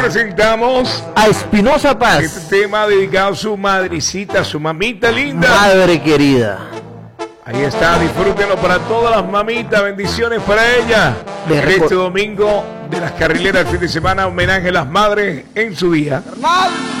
Presentamos a Espinosa Paz. Este tema dedicado a su madrecita, su mamita linda. Madre querida. Ahí está, disfrútenlo para todas las mamitas, bendiciones para ella. Este domingo de las carrileras del fin de semana, homenaje a las madres en su día.